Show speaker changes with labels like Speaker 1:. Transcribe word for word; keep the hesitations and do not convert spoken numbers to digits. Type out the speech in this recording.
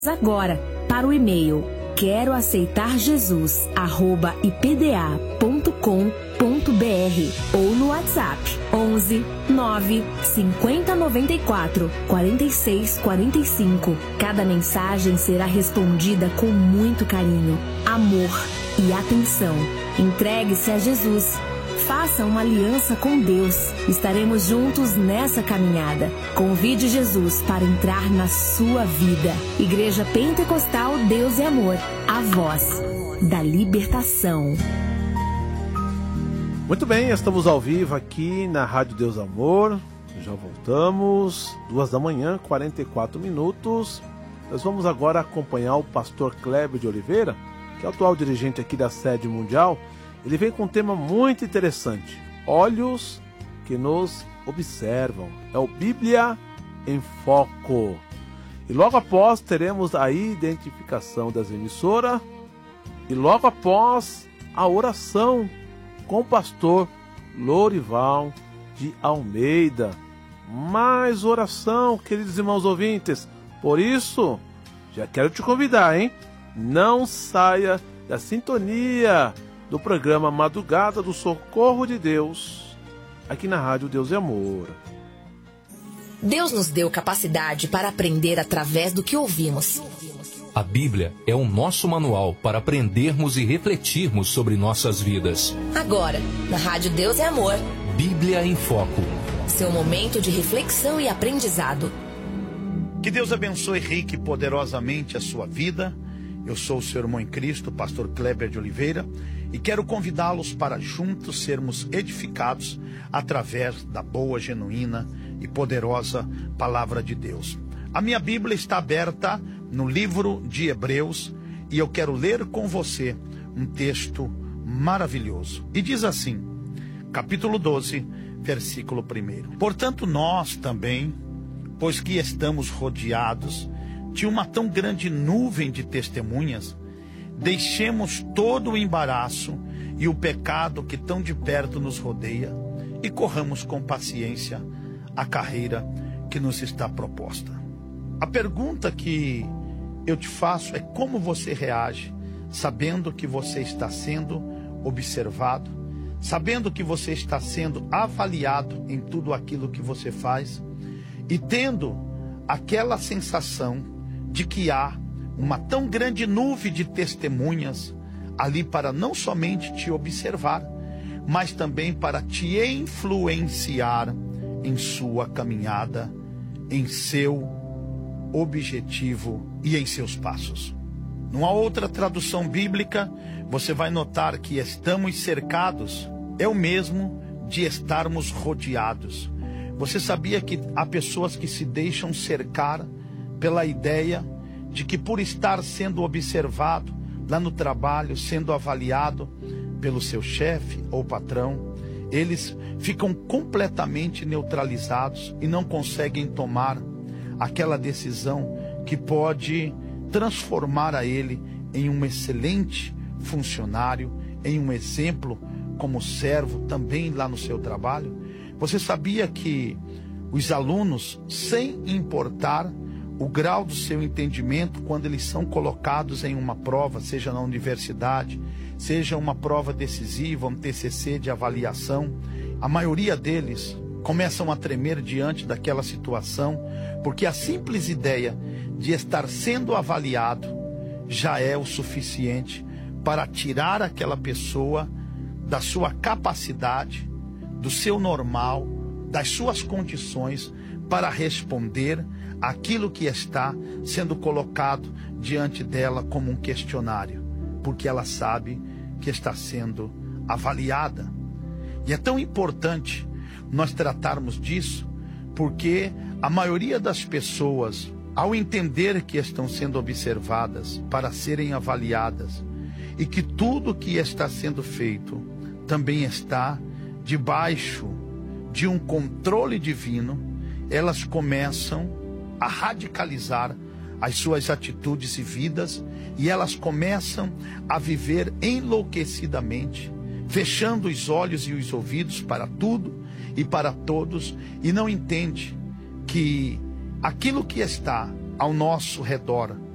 Speaker 1: Agora para o e-mail quero aceitar Jesus arroba i p d a ponto com ponto b r ou no WhatsApp onze nove cinquenta noventa e quatro quarenta e seis quarenta e cinco. Cada mensagem será respondida com muito carinho, amor e atenção. Entregue-se a Jesus. Faça uma aliança com Deus. Estaremos juntos nessa caminhada. Convide Jesus para entrar na sua vida. Igreja Pentecostal Deus e Amor. A voz da libertação.
Speaker 2: Muito bem, estamos ao vivo aqui na Rádio Deus Amor. Já voltamos. Duas da manhã, quarenta e quatro minutos. Nós vamos agora acompanhar o pastor Kleber de Oliveira, que é o atual dirigente aqui da sede mundial. Ele vem com um tema muito interessante: olhos que nos observam. É o Bíblia em Foco. E logo após teremos a identificação das emissoras. E logo após a oração com o pastor Lorival de Almeida. Mais oração, queridos irmãos ouvintes. Por isso, já quero te convidar, hein? Não saia da sintonia do programa Madrugada do Socorro de Deus, aqui na Rádio Deus e Amor.
Speaker 1: Deus nos deu capacidade para aprender através do que ouvimos.
Speaker 3: A Bíblia é o nosso manual para aprendermos e refletirmos sobre nossas vidas.
Speaker 1: Agora, na Rádio Deus e Amor,
Speaker 3: Bíblia em Foco.
Speaker 1: Seu momento de reflexão e aprendizado.
Speaker 4: Que Deus abençoe rica e poderosamente a sua vida. Eu sou o seu irmão em Cristo, pastor Kleber de Oliveira, e quero convidá-los para juntos sermos edificados através da boa, genuína e poderosa palavra de Deus. A minha Bíblia está aberta no livro de Hebreus e eu quero ler com você um texto maravilhoso. E diz assim, capítulo doze, versículo primeiro. Portanto, nós também, pois que estamos rodeados de uma tão grande nuvem de testemunhas, deixemos todo o embaraço e o pecado que tão de perto nos rodeia e corramos com paciência a carreira que nos está proposta. A pergunta que eu te faço é como você reage sabendo que você está sendo observado, sabendo que você está sendo avaliado em tudo aquilo que você faz e tendo aquela sensação de que há uma tão grande nuvem de testemunhas ali para não somente te observar, mas também para te influenciar em sua caminhada, em seu objetivo e em seus passos. Numa outra tradução bíblica, você vai notar que estamos cercados, é o mesmo de estarmos rodeados. Você sabia que há pessoas que se deixam cercar pela ideia de que por estar sendo observado lá no trabalho, sendo avaliado pelo seu chefe ou patrão, eles ficam completamente neutralizados e não conseguem tomar aquela decisão que pode transformar a ele em um excelente funcionário, em um exemplo como servo também lá no seu trabalho. Você sabia que os alunos, sem importar o grau do seu entendimento, quando eles são colocados em uma prova, seja na universidade, seja uma prova decisiva, um T C C de avaliação, a maioria deles começam a tremer diante daquela situação, porque a simples ideia de estar sendo avaliado já é o suficiente para tirar aquela pessoa da sua capacidade, do seu normal, das suas condições para responder aquilo que está sendo colocado diante dela como um questionário, porque ela sabe que está sendo avaliada. E é tão importante nós tratarmos disso, porque a maioria das pessoas, ao entender que estão sendo observadas para serem avaliadas, e que tudo que está sendo feito também está debaixo de um controle divino, elas começam a radicalizar as suas atitudes e vidas, e elas começam a viver enlouquecidamente, fechando os olhos e os ouvidos para tudo e para todos, e não entende que aquilo que está ao nosso redor